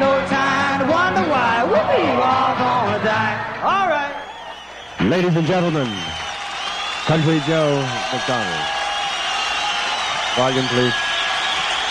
no time to wonder why we all gonna die. All right. Ladies and gentlemen, Country Joe McDonald. Volume, please.